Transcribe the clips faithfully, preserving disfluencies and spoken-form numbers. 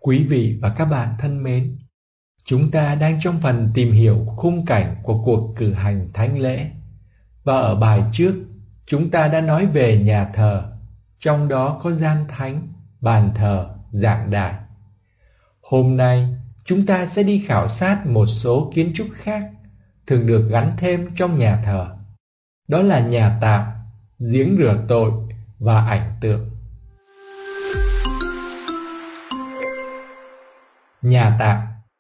Quý vị và các bạn thân mến, chúng ta đang trong phần tìm hiểu khung cảnh của cuộc cử hành thánh lễ. Và ở bài trước, chúng ta đã nói về nhà thờ, trong đó có gian thánh, bàn thờ, giảng đài. Hôm nay, chúng ta sẽ đi khảo sát một số kiến trúc khác thường được gắn thêm trong nhà thờ. Đó là nhà tạm, giếng rửa tội và ảnh tượng. Nhà tạm.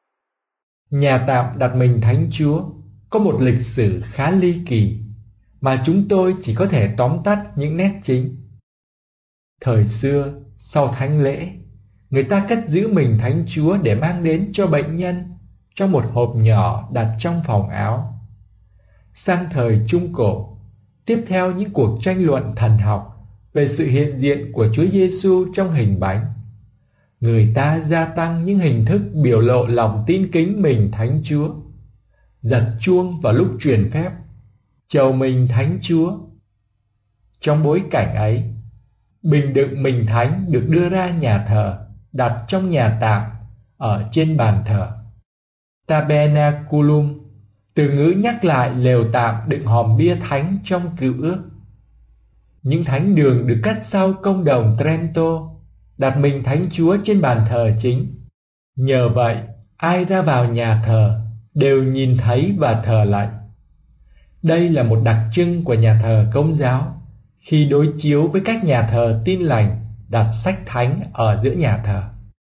Nhà tạm đặt mình Thánh Chúa có một lịch sử khá ly kỳ mà chúng tôi chỉ có thể tóm tắt những nét chính. Thời xưa, sau thánh lễ, người ta cất giữ mình Thánh Chúa để mang đến cho bệnh nhân trong một hộp nhỏ đặt trong phòng áo. Sang thời Trung Cổ, tiếp theo những cuộc tranh luận thần học về sự hiện diện của Chúa Giêsu trong hình bánh, người ta gia tăng những hình thức biểu lộ lòng tin kính mình Thánh Chúa, giật chuông vào lúc truyền phép, chầu mình Thánh Chúa. Trong bối cảnh ấy, bình đựng mình Thánh được đưa ra nhà thờ, đặt trong nhà tạm ở trên bàn thờ. Tabernaculum, từ ngữ nhắc lại lều tạm đựng hòm bia thánh trong Cựu Ước. Những thánh đường được cất sau công đồng Trento, đặt mình Thánh Chúa trên bàn thờ chính. Nhờ vậy, ai ra vào nhà thờ đều nhìn thấy và thờ lạy. Đây là một đặc trưng của nhà thờ Công giáo khi đối chiếu với các nhà thờ Tin lành đặt sách thánh ở giữa nhà thờ.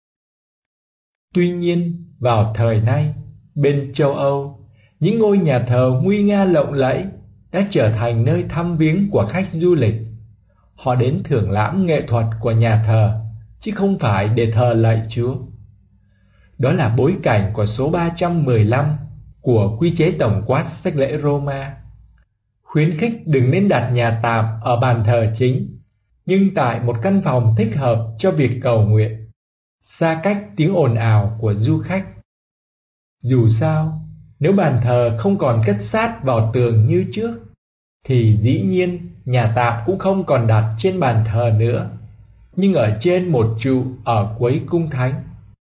Tuy nhiên, vào thời nay, bên châu Âu, những ngôi nhà thờ nguy nga lộng lẫy đã trở thành nơi thăm viếng của khách du lịch. Họ đến thưởng lãm nghệ thuật của nhà thờ, chứ không phải để thờ lạy Chúa. Đó là bối cảnh của số ba trăm mười lăm của quy chế tổng quát sách lễ Roma. Khuyến khích đừng nên đặt nhà tạm ở bàn thờ chính, nhưng tại một căn phòng thích hợp cho việc cầu nguyện, xa cách tiếng ồn ào của du khách. Dù sao, nếu bàn thờ không còn cất sát vào tường như trước, thì dĩ nhiên nhà tạm cũng không còn đặt trên bàn thờ nữa, nhưng ở trên một trụ ở cuối cung thánh.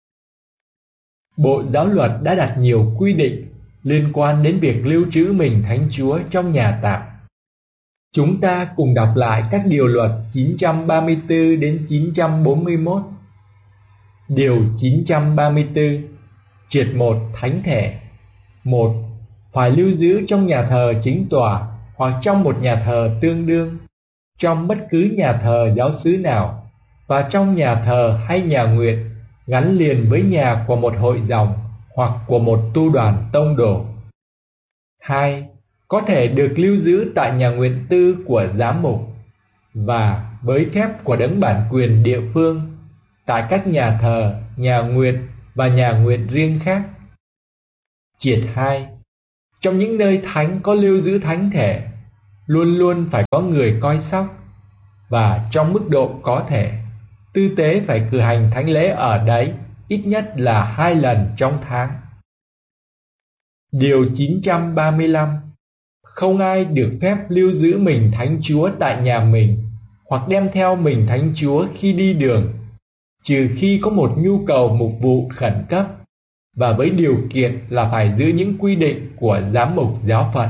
Bộ Giáo luật đã đặt nhiều quy định liên quan đến việc lưu trữ mình Thánh Chúa trong nhà tạm. Chúng ta cùng đọc lại các điều luật chín trăm ba mươi tư đến chín trăm bốn mươi mốt. Điều chín trăm ba mươi tư. Triệt một thánh thể. một. Phải lưu giữ trong nhà thờ chính tòa hoặc trong một nhà thờ tương đương, trong bất cứ nhà thờ giáo xứ nào, và trong nhà thờ hay nhà nguyện gắn liền với nhà của một hội dòng hoặc của một tu đoàn tông đồ. hai. Có thể được lưu giữ tại nhà nguyện tư của giám mục và với phép của đấng bản quyền địa phương tại các nhà thờ, nhà nguyện và nhà nguyện riêng khác. Triệt hai. Trong những nơi thánh có lưu giữ thánh thể, luôn luôn phải có người coi sóc, và trong mức độ có thể, tư tế phải cử hành thánh lễ ở đấy ít nhất là hai lần trong tháng. Điều chín trăm ba mươi lăm. Không ai được phép lưu giữ mình Thánh Chúa tại nhà mình hoặc đem theo mình Thánh Chúa khi đi đường, trừ khi có một nhu cầu mục vụ khẩn cấp, và với điều kiện là phải giữ những quy định của giám mục giáo phận.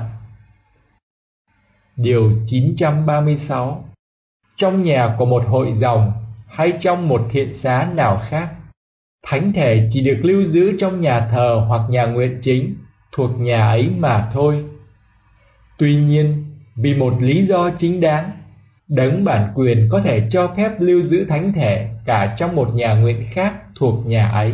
Điều chín trăm ba mươi sáu. Trong nhà của một hội dòng hay trong một thiện xá nào khác, thánh thể chỉ được lưu giữ trong nhà thờ hoặc nhà nguyện chính thuộc nhà ấy mà thôi. Tuy nhiên, vì một lý do chính đáng, đấng bản quyền có thể cho phép lưu giữ thánh thể cả trong một nhà nguyện khác thuộc nhà ấy.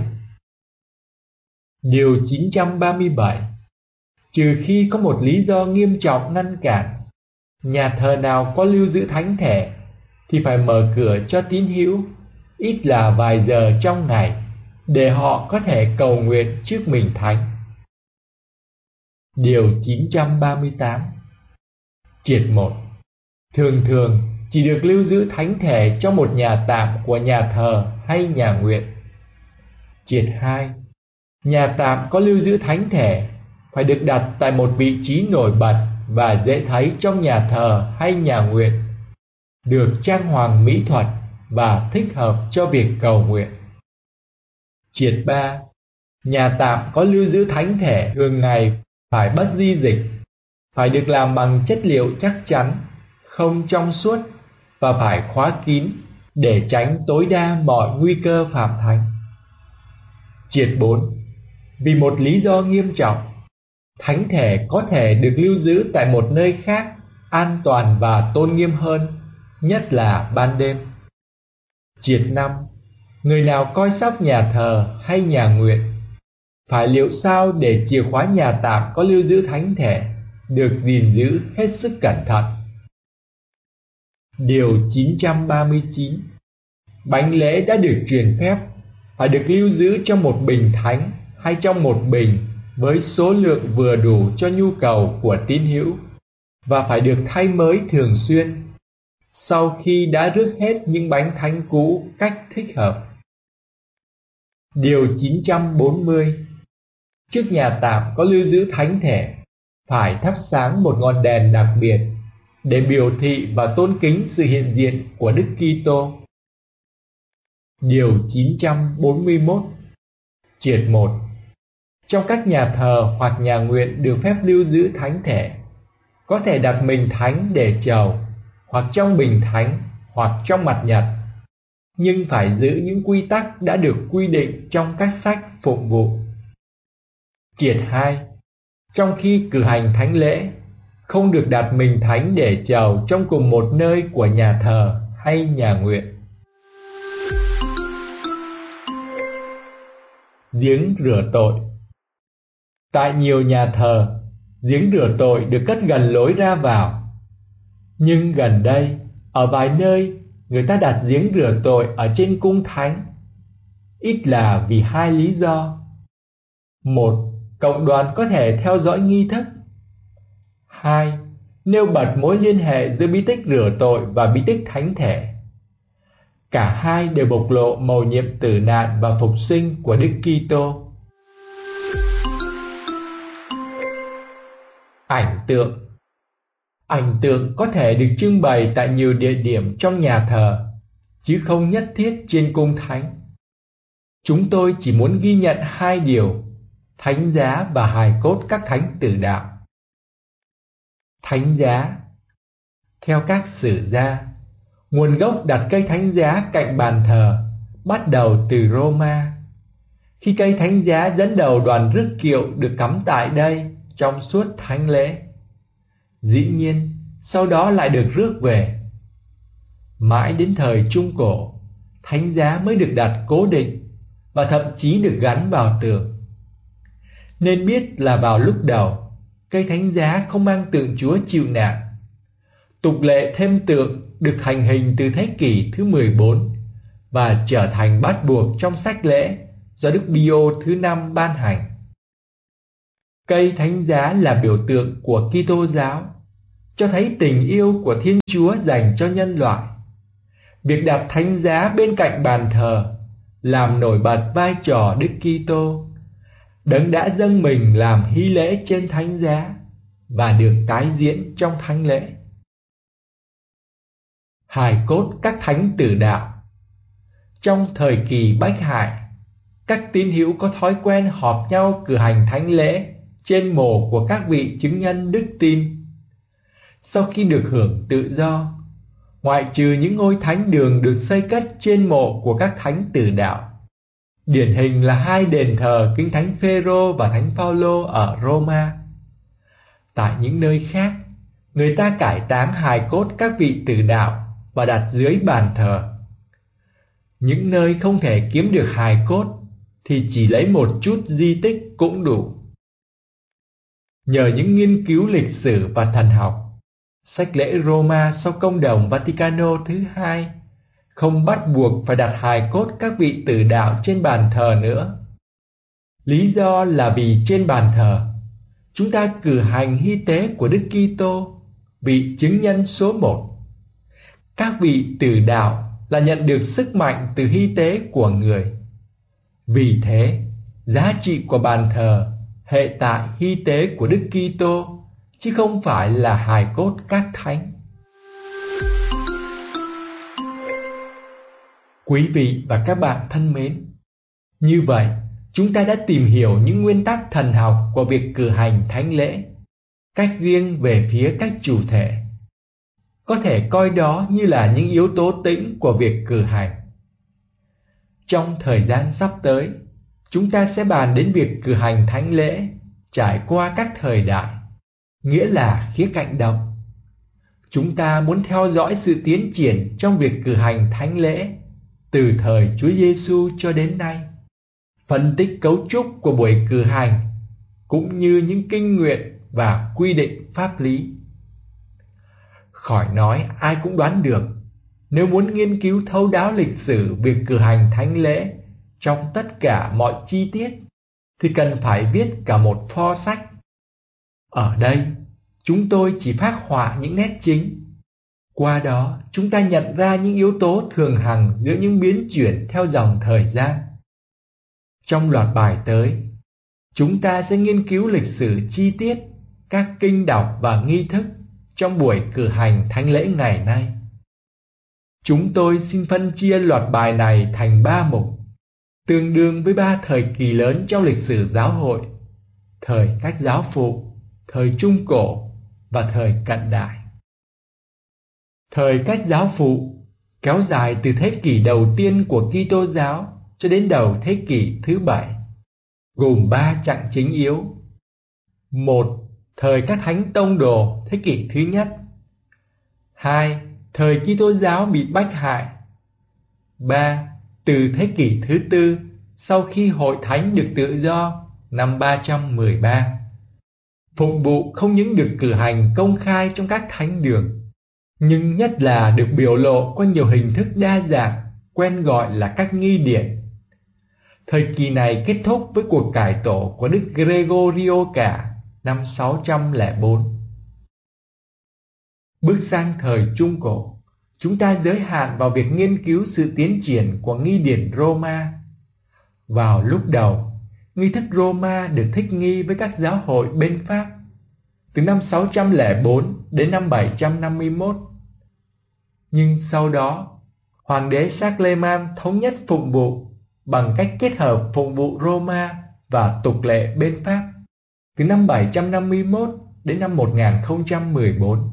Điều chín trăm ba mươi bảy. Trừ khi có một lý do nghiêm trọng ngăn cản, nhà thờ nào có lưu giữ thánh thể thì phải mở cửa cho tín hữu ít là vài giờ trong ngày để họ có thể cầu nguyện trước mình thánh. Điều chín trăm ba mươi tám. Triệt một. Thường thường chỉ được lưu giữ thánh thể trong một nhà tạm của nhà thờ hay nhà nguyện. Triệt hai. Nhà tạm có lưu giữ thánh thể phải được đặt tại một vị trí nổi bật và dễ thấy trong nhà thờ hay nhà nguyện, được trang hoàng mỹ thuật và thích hợp cho việc cầu nguyện. Triệt ba. Nhà tạm có lưu giữ thánh thể thường ngày phải bất di dịch, phải được làm bằng chất liệu chắc chắn, không trong suốt và phải khóa kín để tránh tối đa mọi nguy cơ phạm thánh. Triệt bốn. Vì một lý do nghiêm trọng, thánh thể có thể được lưu giữ tại một nơi khác an toàn và tôn nghiêm hơn, nhất là ban đêm. Triệt năm. Người nào coi sóc nhà thờ hay nhà nguyện phải liệu sao để chìa khóa nhà tạm có lưu giữ thánh thể được gìn giữ hết sức cẩn thận. Điều chín trăm ba mươi chín. Bánh lễ đã được truyền phép phải được lưu giữ trong một bình thánh hay trong một bình với số lượng vừa đủ cho nhu cầu của tín hữu và phải được thay mới thường xuyên sau khi đã rước hết những bánh thánh cũ cách thích hợp. Điều chín trăm bốn mươi. Trước nhà tạm có lưu giữ thánh thể phải thắp sáng một ngọn đèn đặc biệt để biểu thị và tôn kính sự hiện diện của Đức Kitô. Điều chín trăm bốn mươi mốt. Triệt một. Trong các nhà thờ hoặc nhà nguyện được phép lưu giữ thánh thể, có thể đặt mình thánh để chầu, hoặc trong bình thánh, hoặc trong mặt nhật, nhưng phải giữ những quy tắc đã được quy định trong các sách phụng vụ. Triệt hai. Trong khi cử hành thánh lễ, không được đặt mình thánh để chầu trong cùng một nơi của nhà thờ hay nhà nguyện. Giếng rửa tội. Tại nhiều nhà thờ, giếng rửa tội được cất gần lối ra vào. Nhưng gần đây, ở vài nơi, người ta đặt giếng rửa tội ở trên cung thánh. Ít là vì hai lý do. Một, cộng đoàn có thể theo dõi nghi thức. Hai, nêu bật mối liên hệ giữa bí tích rửa tội và bí tích thánh thể. Cả hai đều bộc lộ mầu nhiệm tử nạn và phục sinh của Đức Kitô. Ảnh tượng. Ảnh tượng có thể được trưng bày tại nhiều địa điểm trong nhà thờ, chứ không nhất thiết trên cung thánh. Chúng tôi chỉ muốn ghi nhận hai điều: thánh giá và hài cốt các thánh tử đạo. Thánh giá. Theo các sử gia, nguồn gốc đặt cây thánh giá cạnh bàn thờ bắt đầu từ Roma, khi cây thánh giá dẫn đầu đoàn rước kiệu được cắm tại đây trong suốt thánh lễ. Dĩ nhiên, sau đó lại được rước về. Mãi đến thời Trung Cổ, thánh giá mới được đặt cố định và thậm chí được gắn vào tường. Nên biết là vào lúc đầu, cây thánh giá không mang tượng Chúa chịu nạn. Tục lệ thêm tượng được hành hình từ thế kỷ thứ mười bốn và trở thành bắt buộc trong sách lễ do Đức Pio thứ năm ban hành. Cây thánh giá là biểu tượng của Kitô giáo, cho thấy tình yêu của Thiên Chúa dành cho nhân loại. Việc đặt thánh giá bên cạnh bàn thờ làm nổi bật vai trò Đức Kitô, Đấng đã dâng mình làm hy lễ trên thánh giá và được tái diễn trong thánh lễ. Hài cốt các thánh tử đạo. Trong thời kỳ Bách Hại, các tín hữu có thói quen họp nhau cử hành thánh lễ trên mồ của các vị chứng nhân đức tin. Sau khi được hưởng tự do, ngoại trừ những ngôi thánh đường được xây cất trên mộ của các thánh tử đạo, điển hình là hai đền thờ Kinh Thánh Phêrô và Thánh Phaolô ở Roma, tại những nơi khác, người ta cải táng hài cốt các vị tử đạo và đặt dưới bàn thờ. Những nơi không thể kiếm được hài cốt thì chỉ lấy một chút di tích cũng đủ. Nhờ những nghiên cứu lịch sử và thần học, sách lễ Roma sau công đồng Vaticano thứ hai không bắt buộc phải đặt hài cốt các vị tử đạo trên bàn thờ nữa. Lý do là vì trên bàn thờ, chúng ta cử hành hy tế của Đức Kitô, vị chứng nhân số một. Các vị tử đạo là nhận được sức mạnh từ hy tế của người. Vì thế, giá trị của bàn thờ hệ tại hy tế của Đức Kitô, chứ không phải là hài cốt các thánh. Quý vị và các bạn thân mến, Như vậy, chúng ta đã tìm hiểu những nguyên tắc thần học của việc cử hành thánh lễ, cách riêng về phía các chủ thể. Có thể coi đó như là những yếu tố tĩnh của việc cử hành. Trong thời gian sắp tới, chúng ta sẽ bàn đến việc cử hành thánh lễ trải qua các thời đại, nghĩa là khía cạnh động. Chúng ta muốn theo dõi sự tiến triển trong việc cử hành thánh lễ từ thời Chúa Giêsu cho đến nay, phân tích cấu trúc của buổi cử hành cũng như những kinh nguyện và quy định pháp lý. Khỏi nói ai cũng đoán được, nếu muốn nghiên cứu thấu đáo lịch sử việc cử hành thánh lễ trong tất cả mọi chi tiết thì cần phải viết cả một pho sách. Ở đây, chúng tôi chỉ phác họa những nét chính. Qua đó, chúng ta nhận ra những yếu tố thường hằng giữa những biến chuyển theo dòng thời gian. Trong loạt bài tới, chúng ta sẽ nghiên cứu lịch sử chi tiết các kinh đọc và nghi thức trong buổi cử hành thánh lễ ngày nay. Chúng tôi xin phân chia loạt bài này thành ba mục, tương đương với ba thời kỳ lớn trong lịch sử giáo hội: thời các giáo phụ, thời trung cổ và thời cận đại. Thời các giáo phụ kéo dài từ thế kỷ đầu tiên của Kitô giáo cho đến đầu thế kỷ thứ bảy, gồm ba chặng chính yếu. Một, thời các thánh tông đồ thế kỷ thứ nhất. Hai, thời Kitô giáo bị bách hại. Ba, từ thế kỷ thứ tư, sau khi hội thánh được tự do năm ba trăm mười ba. Phụng vụ không những được cử hành công khai trong các thánh đường, nhưng nhất là được biểu lộ qua nhiều hình thức đa dạng, quen gọi là các nghi điển. Thời kỳ này kết thúc với cuộc cải tổ của Đức Gregorio Cả năm sáu trăm lẻ bốn. Bước sang thời Trung Cổ, chúng ta giới hạn vào việc nghiên cứu sự tiến triển của nghi điển Roma. Vào lúc đầu, nghi thức Roma được thích nghi với các giáo hội bên Pháp từ năm sáu trăm lẻ bốn đến năm bảy trăm năm mươi mốt. Nhưng sau đó, Hoàng đế Charlemagne thống nhất phụng vụ bằng cách kết hợp phụng vụ Roma và tục lệ bên Pháp từ năm bảy trăm năm mươi mốt đến năm một nghìn không trăm mười bốn.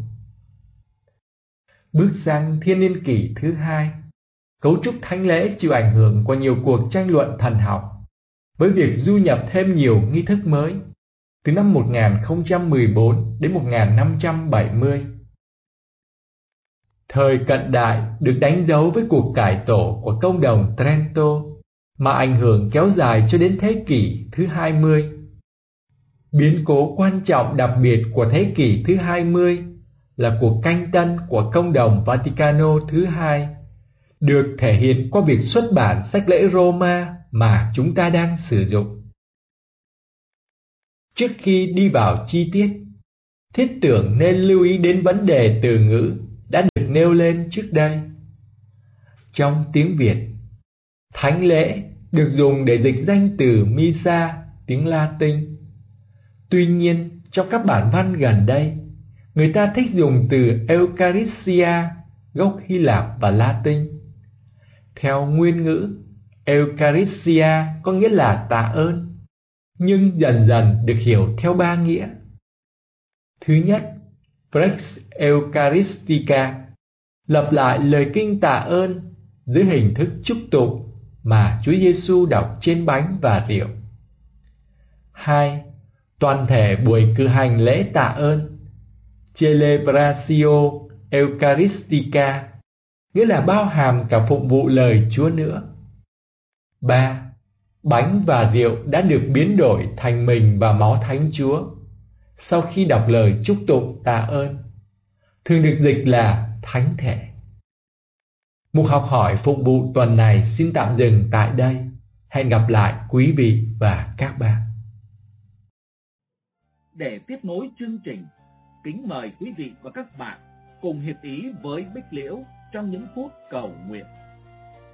Bước sang thiên niên kỷ thứ hai, cấu trúc thánh lễ chịu ảnh hưởng của nhiều cuộc tranh luận thần học, với việc du nhập thêm nhiều nghi thức mới từ năm một nghìn không trăm mười bốn đến một nghìn năm trăm bảy mươi. Thời cận đại được đánh dấu với cuộc cải tổ của công đồng Trento, mà ảnh hưởng kéo dài cho đến thế kỷ thứ hai mươi. Biến cố quan trọng đặc biệt của thế kỷ thứ hai mươi là cuộc canh tân của công đồng Vaticano thứ hai, được thể hiện qua việc xuất bản sách lễ Roma mà chúng ta đang sử dụng. Trước khi đi vào chi tiết, thiết tưởng nên lưu ý đến vấn đề từ ngữ đã được nêu lên trước đây. Trong tiếng Việt, thánh lễ được dùng để dịch danh từ Missa, tiếng Latin. Tuy nhiên, trong các bản văn gần đây, người ta thích dùng từ Eucharistia, gốc Hy Lạp và Latin. Theo nguyên ngữ, Eucharistia có nghĩa là tạ ơn, nhưng dần dần được hiểu theo ba nghĩa. Thứ nhất, Prex Eucharistica, lặp lại lời kinh tạ ơn dưới hình thức chúc tụng mà Chúa Giêsu đọc trên bánh và rượu. Hai, toàn thể buổi cử hành lễ tạ ơn, Celebratio Eucharistica, nghĩa là bao hàm cả phụng vụ lời Chúa nữa. Ba, bánh và rượu đã được biến đổi thành mình và máu Thánh Chúa sau khi đọc lời chúc tụng tạ ơn, thường được dịch là thánh thể. Mục học hỏi phụng vụ tuần này xin tạm dừng tại đây. Hẹn gặp lại quý vị và các bạn. Để tiếp nối chương trình, kính mời quý vị và các bạn cùng hiệp ý với Bích Liễu trong những phút cầu nguyện.